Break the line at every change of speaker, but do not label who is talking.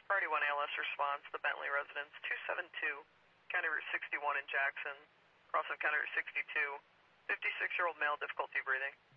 Priority 1 ALS response, the Bentley residence, 272, County Route 61 in Jackson, crossing County Route 62, 56-year-old male, difficulty breathing.